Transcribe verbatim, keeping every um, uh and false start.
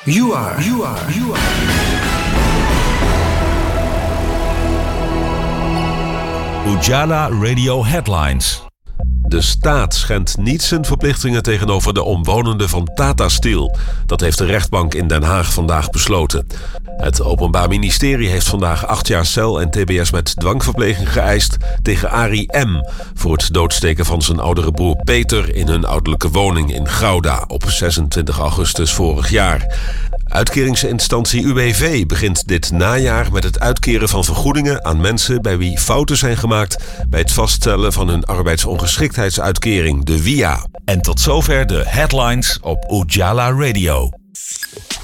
You are, you are, you are. Ujala Radio Headlines. De staat schendt niet zijn verplichtingen tegenover de omwonenden van Tata Steel. Dat heeft de rechtbank in Den Haag vandaag besloten. Het Openbaar Ministerie heeft vandaag acht jaar cel en tbs met dwangverpleging geëist tegen Arie M. voor het doodsteken van zijn oudere broer Peter in hun ouderlijke woning in Gouda op zesentwintig augustus vorig jaar. Uitkeringsinstantie U W V begint dit najaar met het uitkeren van vergoedingen aan mensen bij wie fouten zijn gemaakt bij het vaststellen van hun arbeidsongeschiktheidsuitkering, de W I A. En tot zover de headlines op Ujala Radio.